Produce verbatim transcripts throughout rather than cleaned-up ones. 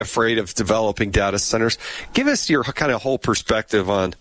afraid of developing data centers. Give us your kind of whole perspective on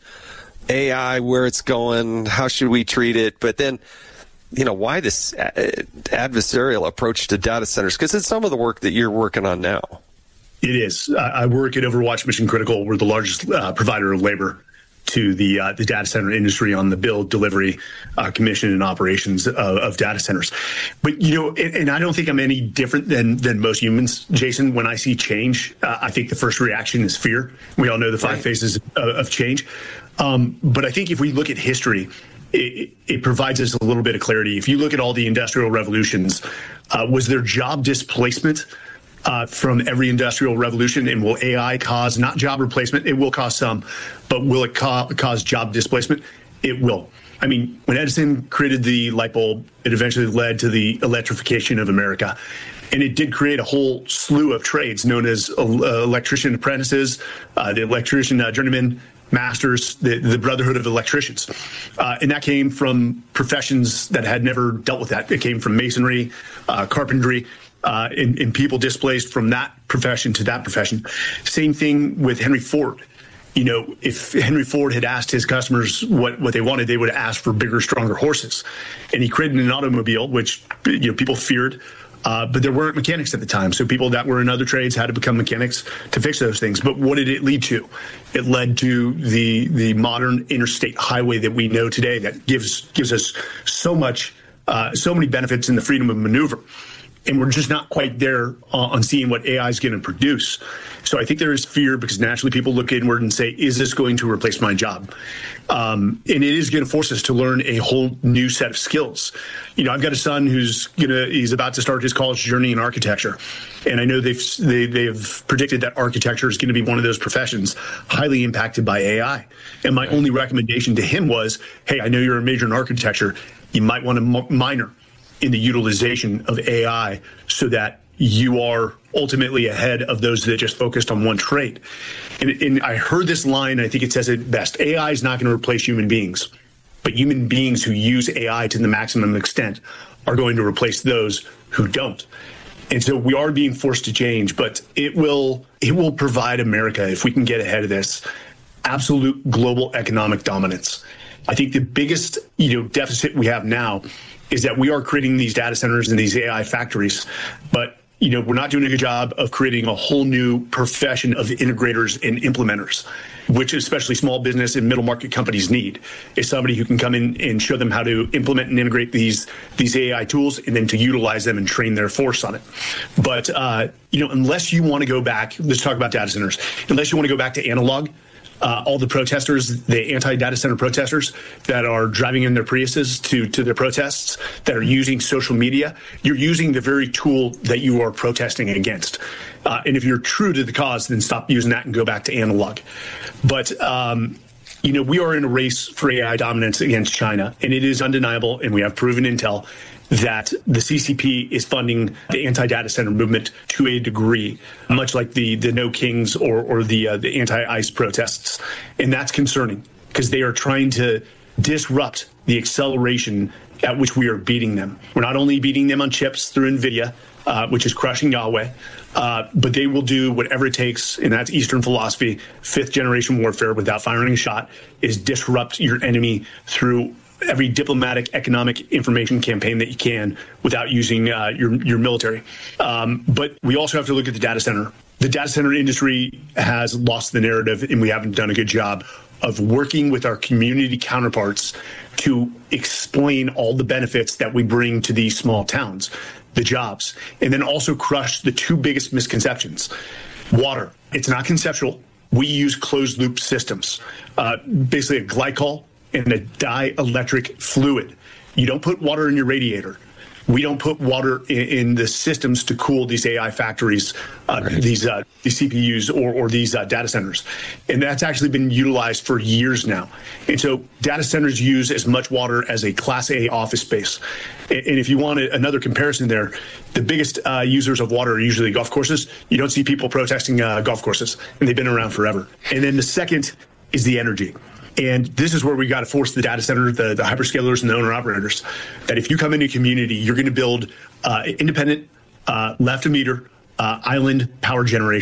A I, where it's going, how should we treat it, but then, you know, why this adversarial approach to data centers? Because it's some of the work that you're working on now. It is. I work at Overwatch Mission Critical. We're the largest uh, provider of labor to the uh, the data center industry on the build, delivery, uh, commission, and operations of, of data centers. But, you know, and, and I don't think I'm any different than than most humans, Jason. When I see change, uh, I think the first reaction is fear. We all know the five right. phases of, of change. Um, but I think if we look at history, it, it provides us a little bit of clarity. If you look at all the industrial revolutions, uh, was there job displacement Uh, from every industrial revolution? And will A I cause not job replacement? It will cause some, but will it ca- cause job displacement? It will. I mean, when Edison created the light bulb, it eventually led to the electrification of America. And it did create a whole slew of trades known as uh, electrician apprentices, uh, the electrician uh, journeyman, masters, the, the brotherhood of electricians. Uh, and that came from professions that had never dealt with that. It came from masonry, uh, carpentry, Uh, and, and people displaced from that profession to that profession. Same thing with Henry Ford. You know, if Henry Ford had asked his customers what, what they wanted, they would have asked for bigger, stronger horses. And he created an automobile, which, you know, people feared, uh, but there weren't mechanics at the time. So people that were in other trades had to become mechanics to fix those things. But what did it lead to? It led to the the modern interstate highway that we know today that gives gives us so much, uh, so many benefits in the freedom of maneuver. And we're just not quite there uh, on seeing what A I is going to produce. So I think there is fear because naturally people look inward and say, is this going to replace my job? Um, and it is going to force us to learn a whole new set of skills. You know, I've got a son who's going to, he's about to start his college journey in architecture. And I know they've, they, they've predicted that architecture is going to be one of those professions highly impacted by A I. And my only recommendation to him was, hey, I know you're a major in architecture. You might want to minor in the utilization of A I so that you are ultimately ahead of those that just focused on one trade. And, and I heard this line, I think it says it best, A I is not going to replace human beings, but human beings who use A I to the maximum extent are going to replace those who don't. And so we are being forced to change, but it will it will provide America, if we can get ahead of this, absolute global economic dominance. I think the biggest, you know, deficit we have now is that we are creating these data centers and these A I factories, but you know, we're not doing a good job of creating a whole new profession of integrators and implementers, which especially small business and middle market companies need, is somebody who can come in and show them how to implement and integrate these these A I tools and then to utilize them and train their force on it. But, uh, you know, unless you want to go back, let's talk about data centers, unless you want to go back to analog, Uh, all the protesters, the anti-data center protesters that are driving in their Priuses to, to their protests, that are using social media, you're using the very tool that you are protesting against. Uh, and if you're true to the cause, then stop using that and go back to analog. But, um, you know, we are in a race for A I dominance against China, and it is undeniable, and we have proven intel that the C C P is funding the anti-data center movement to a degree, much like the the No Kings or or the uh, the anti-ICE protests. And that's concerning because they are trying to disrupt the acceleration at which we are beating them. We're not only beating them on chips through NVIDIA, uh, which is crushing Yahweh, uh, but they will do whatever it takes, and that's Eastern philosophy, fifth generation warfare without firing a shot, is disrupt your enemy through every diplomatic, economic information campaign that you can without using uh, your your military. Um, but we also have to look at the data center. The data center industry has lost the narrative, and we haven't done a good job of working with our community counterparts to explain all the benefits that we bring to these small towns, the jobs, and then also crush the two biggest misconceptions. Water, it's not conceptual. We use closed loop systems, uh, basically a glycol and a dielectric fluid. You don't put water in your radiator. We don't put water in, in the systems to cool these A I factories, uh, right. these uh, these C P Us or, or these uh, data centers. And that's actually been utilized for years now. And so data centers use as much water as a Class A office space. And, and if you want another comparison there, the biggest uh, users of water are usually golf courses. You don't see people protesting uh, golf courses, and they've been around forever. And then the second is the energy. And this is where we got to force the data center, the, the hyperscalers and the owner operators, that if you come into a community, you're going to build uh, independent, uh, left of meter, uh, island power generation.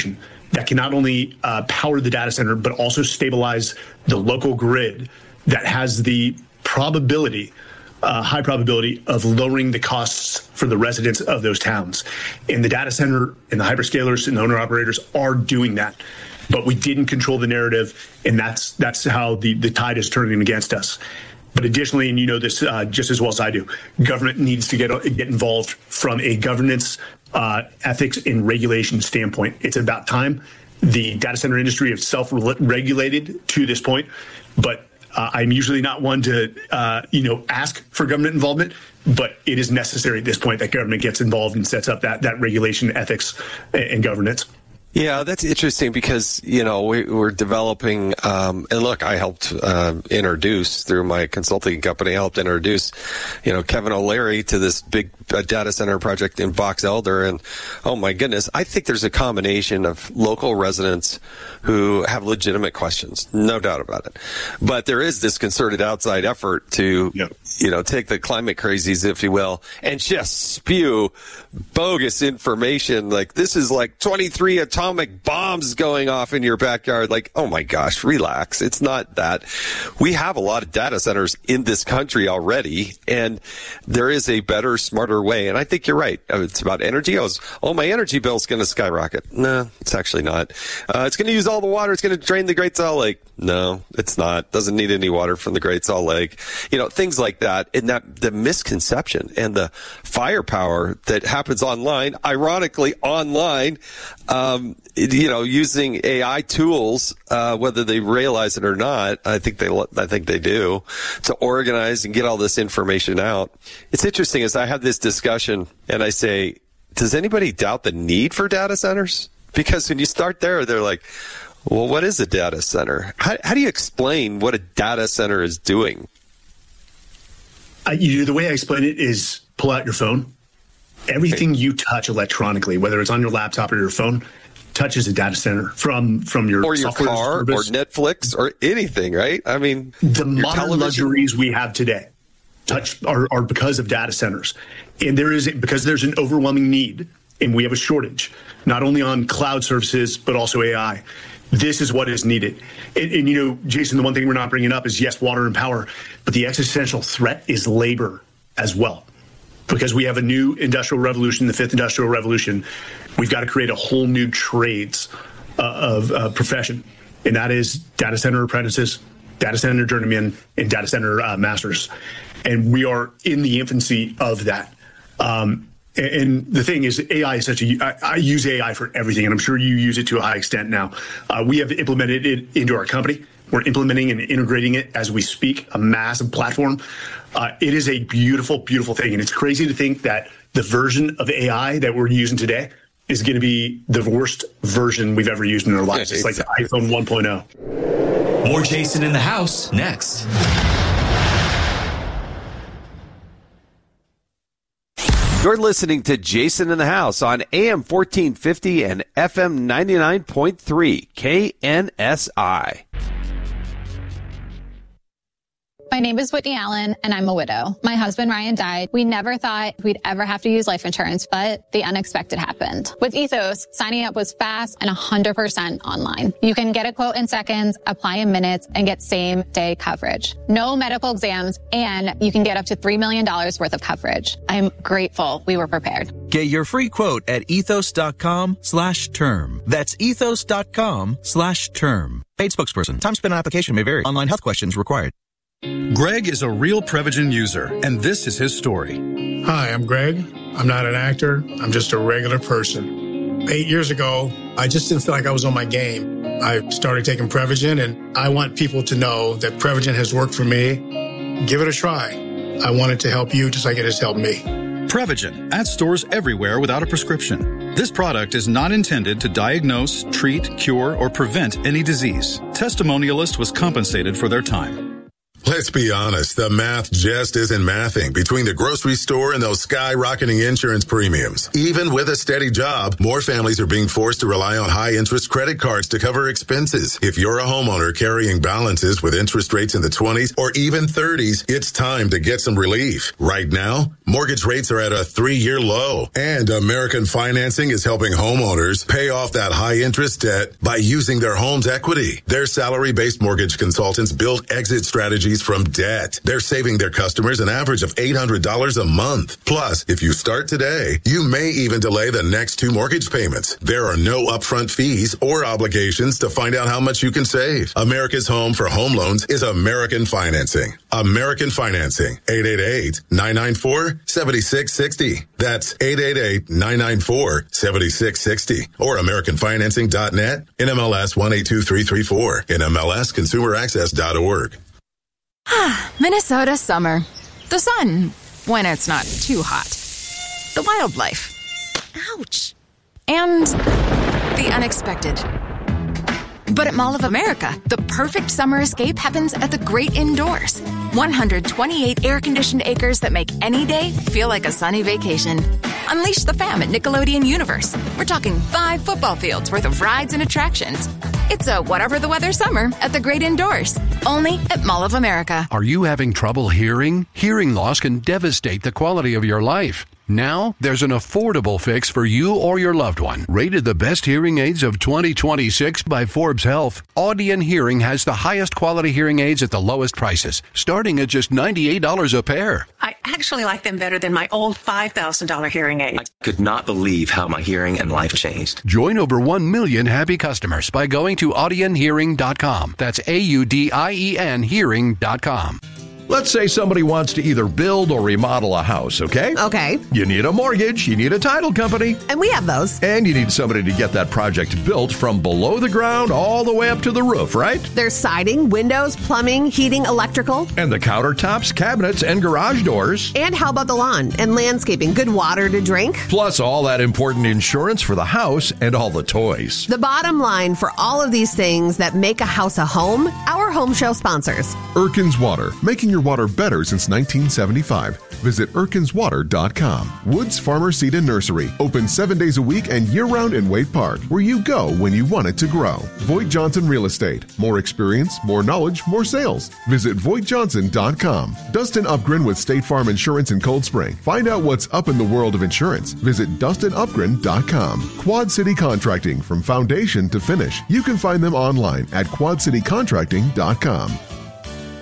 that can not only uh, power the data center, but also stabilize the local grid that has the probability, uh, high probability of lowering the costs for the residents of those towns. And the data center and the hyperscalers and the owner operators are doing that. But we didn't control the narrative, and that's that's how the, the tide is turning against us. But additionally, and you know this uh, just as well as I do, government needs to get get involved from a governance, uh, ethics, and regulation standpoint. It's about time. The data center industry is self-regulated to this point, but uh, I'm usually not one to uh, you know ask for government involvement, but it is necessary at this point that government gets involved and sets up that that regulation, ethics, and governance. Yeah, that's interesting because, you know, we, we're developing, um, and look, I helped uh, introduce, through my consulting company, I helped introduce, you know, Kevin O'Leary to this big uh, data center project in Box Elder. And, oh, my goodness, I think there's a combination of local residents who have legitimate questions, no doubt about it. But there is this concerted outside effort to, yep. you know, take the climate crazies, if you will, and just spew bogus information. Like, this is like twenty-three atomic bombs going off in your backyard. Like, oh my gosh, relax. It's not that. We have a lot of data centers in this country already, and there is a better, smarter way. And I think you're right. It's about energy. I was, oh, my energy bill is going to skyrocket. No, it's actually not. Uh, it's going to use all the water. It's going to drain the Great Salt Lake. No, it's not. Doesn't need any water from the Great Salt Lake. You know, things like that. And that the misconception and the firepower that happens online, ironically online, um, you know, using A I tools, uh, whether they realize it or not, I think they, I think they do, to organize and get all this information out. It's interesting as I have this discussion and I say, does anybody doubt the need for data centers? Because when you start there, they're like, well, what is a data center? How, how do you explain what a data center is doing? Uh, you, the way I explain it is pull out your phone. Everything you touch electronically, whether it's on your laptop or your phone, touches a data center from from your or your car service. Or Netflix or anything, right? I mean, the modern television. luxuries we have today touch are, are because of data centers, and there is because there's an overwhelming need, and we have a shortage not only on cloud services but also A I. This is what is needed. And, and, you know, Jason, the one thing we're not bringing up is, yes, water and power, but the existential threat is labor as well. Because we have a new industrial revolution, the fifth industrial revolution, we've got to create a whole new trades uh, of uh, profession. And that is data center apprentices, data center journeymen, and data center uh, masters. And we are in the infancy of that. Um, And the thing is, A I is such a, I, I use A I for everything, and I'm sure you use it to a high extent now. Uh, we have implemented it into our company. We're implementing and integrating it as we speak, a massive platform. Uh, it is a beautiful, beautiful thing. And it's crazy to think that the version of A I that we're using today is going to be the worst version we've ever used in our lives. It's like the iPhone one point oh. More Jason in the House next. You're listening to Jason in the House on A M fourteen fifty and F M ninety-nine point three K N S I. My name is Whitney Allen, and I'm a widow. My husband, Ryan, died. We never thought we'd ever have to use life insurance, but the unexpected happened. With Ethos, signing up was fast and one hundred percent online. You can get a quote in seconds, apply in minutes, and get same-day coverage. No medical exams, and you can get up to three million dollars worth of coverage. I'm grateful we were prepared. Get your free quote at ethos.com slash term. That's ethos.com slash term. Paid spokesperson. Time spent on application may vary. Online health questions required. Greg is a real Prevagen user, and this is his story. Hi, I'm Greg. I'm not an actor. I'm just a regular person. Eight years ago, I just didn't feel like I was on my game. I started taking Prevagen, and I want people to know that Prevagen has worked for me. Give it a try. I want it to help you just like it has helped me. Prevagen, at stores everywhere without a prescription. This product is not intended to diagnose, treat, cure, or prevent any disease. Testimonialist was compensated for their time. Let's be honest, the math just isn't mathing between the grocery store and those skyrocketing insurance premiums. Even with a steady job, more families are being forced to rely on high-interest credit cards to cover expenses. If you're a homeowner carrying balances with interest rates in the twenties or even thirties, it's time to get some relief. Right now, mortgage rates are at a three-year low, and American Financing is helping homeowners pay off that high-interest debt by using their home's equity. Their salary-based mortgage consultants build exit strategies from debt. They're saving their customers an average of eight hundred dollars a month. Plus, if you start today, you may even delay the next two mortgage payments. There are no upfront fees or obligations to find out how much you can save. America's home for home loans is American Financing. American Financing. eight eight eight, nine nine four, seven six six zero. That's eight eight eight, nine nine four, seven six six zero. Or American Financing dot net. N M L S one eight two three three four. N M L S consumer access dot org. Minnesota summer. The sun, when it's not too hot. The wildlife. Ouch. And the unexpected. But at Mall of America, the perfect summer escape happens at the great indoors. one hundred twenty-eight air-conditioned acres that make any day feel like a sunny vacation. Unleash the fam at Nickelodeon Universe. We're talking five football fields worth of rides and attractions. It's a whatever the weather summer at the great indoors. Only at Mall of America. Are you having trouble hearing? Hearing loss can devastate the quality of your life. Now, there's an affordable fix for you or your loved one. Rated the best hearing aids of twenty twenty-six by Forbes Health, Audion Hearing has the highest quality hearing aids at the lowest prices, starting at just ninety-eight dollars a pair. I actually like them better than my old five thousand dollars hearing aid. I could not believe how my hearing and life changed. Join over one million happy customers by going to audion hearing dot com. That's A U D I E N hearing dot com. Let's say somebody wants to either build or remodel a house, okay? Okay. You need a mortgage, you need a title company. And we have those. And you need somebody to get that project built from below the ground all the way up to the roof, right? There's siding, windows, plumbing, heating, electrical. And the countertops, cabinets, and garage doors. And how about the lawn and landscaping? Good water to drink. Plus all that important insurance for the house and all the toys. The bottom line for all of these things that make a house a home, our home show sponsors. Erkins Water, making your water better since nineteen seventy-five. Visit erkins water dot com. Woods Farmer Seed and Nursery, open seven days a week and year-round in Wade Park, where you go when you want it to grow. Voigt Johnson Real Estate. More experience, more knowledge, more sales. Visit voigt johnson dot com. Dustin Upgren with State Farm Insurance in Cold Spring. Find out what's up in the world of insurance. Visit dustin upgren dot com. Quad City Contracting, from foundation to finish. You can find them online at quad city contracting dot com.